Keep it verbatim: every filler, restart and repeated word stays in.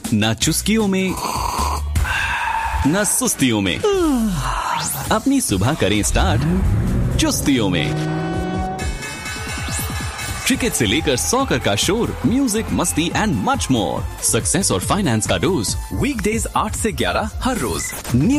न चुस्कियों में न सुस्तियों में, अपनी सुबह करें स्टार्ट चुस्तियों में। क्रिकेट से लेकर सॉकर का शोर, म्यूजिक, मस्ती एंड मच मोर। सक्सेस और फाइनेंस का डोज वीकडेज आठ से ग्यारह हर रोज।